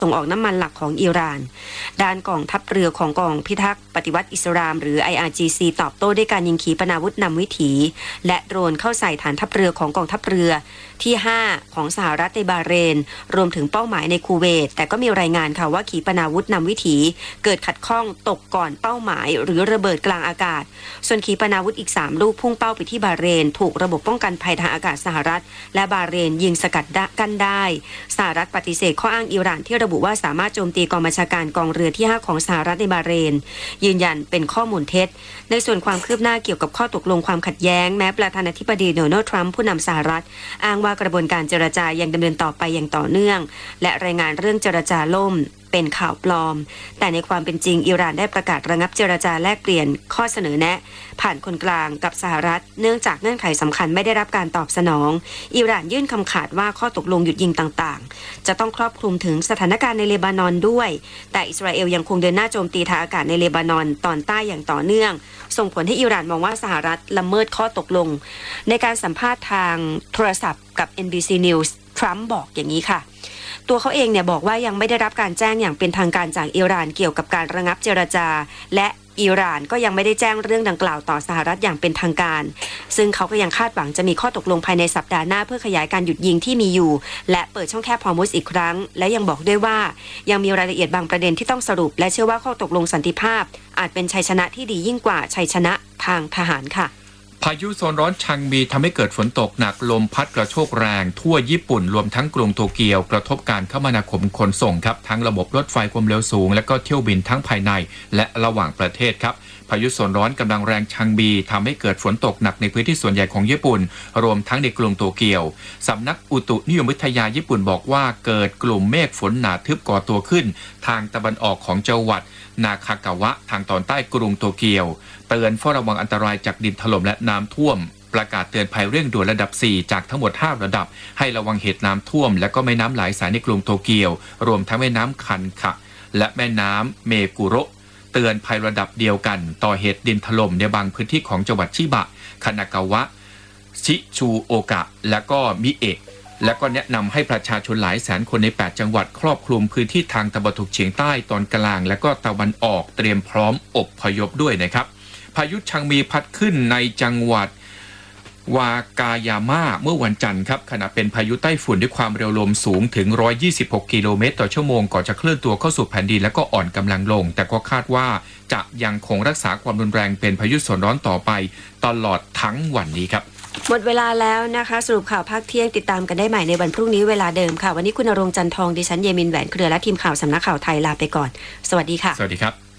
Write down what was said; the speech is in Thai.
ส่งออกน้ำมันหลักของอิหร่านด้านกองทัพเรือของกองพิทักษ์ปฏิวัติอิสลามหรือ IRGC ตอบโต้ด้วยการยิงขีปนาวุธนำวิถีและโดรนเข้าใส่ฐานทัพเรือของกองทัพเรือที่ 5 ของสหรัฐในบาห์เรนรวมถึงเป้าหมายในคูเวตแต่ก็มีรายงานค่ะว่าขีปนาวุธนำวิถีเกิดขัดข้องตกก่อนเป้าหมายหรือระเบิดกลางอากาศส่วนขีปนาวุธอีก3ลูกพุ่งเป้าไปที่บาห์เรนถูกระบบป้องกันภัยทางอากาศสหรัฐและบาห์เรนยิงสกัดกั้นได้สหรัฐปฏิเสธข้ออ้างอิหร่านที่ระบุว่าสามารถโจมตีกองบัญชาการกองเรือที่ 5 ของสหรัฐในบาห์เรนยืนยันเป็นข้อมูลเท็จในส่วนความคืบหน้าเกี่ยวกับข้อตกลงความขัดแย้งแม้ประธานาธิบดีโดนัลด์ทรัมป์ผู้นำสหรัฐอ้างว่ากระบวนการเจรจายังดำเนินต่อไปอย่างต่อเนื่องและรายงานเรื่องเจรจาล่มเป็นข่าวปลอมแต่ในความเป็นจริงอิหร่านได้ประกาศระงับเจรจาแลกเปลี่ยนข้อเสนอแนะผ่านคนกลางกับสหรัฐเนื่องจากเงื่อนไขสำคัญไม่ได้รับการตอบสนองอิหร่านยื่นคำขาดว่าข้อตกลงหยุดยิงต่างๆจะต้องครอบคลุมถึงสถานการณ์ในเลบานอนด้วยแต่อิสราเอลยังคงเดินหน้าโจมตีทางอากาศในเลบานอนตอนใต้อย่างต่อเนื่องส่งผลให้อิหร่านมองว่าสหรัฐละเมิดข้อตกลงในการสัมภาษณ์ทางโทรศัพท์กับ NBC News ทรัมป์บอกอย่างนี้ค่ะตัวเขาเองเนี่ยบอกว่ายังไม่ได้รับการแจ้งอย่างเป็นทางการจากอิหร่านเกี่ยวกับการระงับเจรจาและอิหร่านก็ยังไม่ได้แจ้งเรื่องดังกล่าวต่อสหรัฐอย่างเป็นทางการซึ่งเขาก็ยังคาดหวังจะมีข้อตกลงภายในสัปดาห์หน้าเพื่อขยายการหยุดยิงที่มีอยู่และเปิดช่องแคบฮอร์มุซอีกครั้งและยังบอกด้วยว่ายังมีรายละเอียดบางประเด็นที่ต้องสรุปและเชื่อว่าข้อตกลงสันติภาพอาจเป็นชัยชนะที่ดียิ่งกว่าชัยชนะทางทหารค่ะพายุโซนร้อนชังมีทำให้เกิดฝนตกหนักลมพัดกระโชกแรงทั่วญี่ปุ่นรวมทั้งกรุงโตเกียวกระทบการคมนาคมขนส่งครับทั้งระบบรถไฟความเร็วสูงและก็เที่ยวบินทั้งภายในและระหว่างประเทศครับพายุโซนร้อนกำลังแรงชังมีทำให้เกิดฝนตกหนักในพื้นที่ส่วนใหญ่ของญี่ปุ่นรวมทั้งในกรุงโตเกียวสำนักอุตุนิยมวิทยาญี่ปุ่นบอกว่าเกิดกลุ่มเมฆฝนหนาทึบก่อตัวขึ้นทางตะวันออกของจังหวัดนาคากาวะทางตอนใต้กรุงโตเกียวเตือนเฝ้าระวังอันตรายจากดินถล่มและน้ำท่วมประกาศเตือนภัยเร่งด่วนระดับ 4 จากทั้งหมด 5 ระดับให้ระวังเหตุน้ำท่วมและก็แม่น้ำหลายสายในกรุงโตเกียวรวมทั้งแม่น้ำคันคาและแม่น้ำเมกุโระเตือนภัยระดับเดียวกันต่อเหตุดินถล่มในบางพื้นที่ของจังหวัดชิบะคานากาวะชิชูโอกะและก็มิเอะและก็แนะนำให้ประชาชนหลายแสนคนใน8จังหวัดครอบคลุมพื้นที่ทางตะวันตกเฉียงใต้ตอนกลางและก็ตะวันออกเตรียมพร้อมอพยพด้วยนะครับพายุชังมีพัดขึ้นในจังหวัดวากายาม่าเมื่อวันจันทร์ครับขณะเป็นพายุไต้ฝุ่นด้วยความเร็วลมสูงถึง126กิโลเมตรต่อชั่วโมงก่อนจะเคลื่อนตัวเข้าสู่แผ่นดินและก็อ่อนกำลังลงแต่ก็คาดว่าจะยังคงรักษาความรุนแรงเป็นพายุโซนร้อนต่อไปตลอดทั้งวันนี้ครับหมดเวลาแล้วนะคะสรุปข่าวภาคเที่ยงติดตามกันได้ใหม่ในวันพรุ่งนี้เวลาเดิมค่ะวันนี้คุณณรงค์จันทองดิฉันเยมินแหวนเครือและทีมข่าวสำนักข่าวไทยลาไปก่อนสวัสดีค่ะสวัสดีครับ